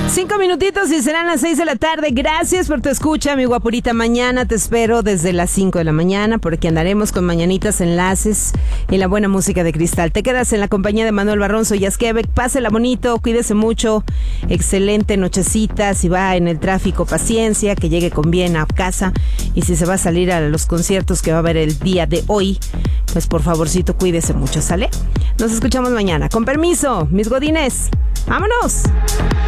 5 minutitos y serán las 6 de la tarde. Gracias por tu escucha, mi guapurita. Mañana te espero desde las 5 de la mañana porque andaremos con mañanitas, enlaces y la buena música de Cristal. Te quedas en la compañía de Manuel Barronzo y Asquebec. Pásela bonito, cuídese mucho. Excelente nochecita. Si va en el tráfico, paciencia, que llegue con bien a casa. Y si se va a salir a los conciertos que va a haber el día de hoy, pues por favorcito cuídese mucho, ¿sale? Nos escuchamos mañana. Con permiso, mis godines. ¡Vámonos!